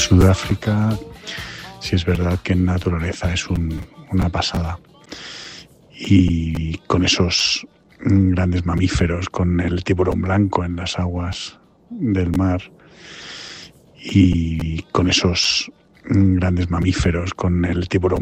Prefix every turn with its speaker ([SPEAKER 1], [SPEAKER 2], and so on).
[SPEAKER 1] Sudáfrica, sí es verdad que en naturaleza es una pasada. Y con esos grandes mamíferos, con el tiburón blanco en las aguas del mar, y con esos grandes mamíferos, con el tiburón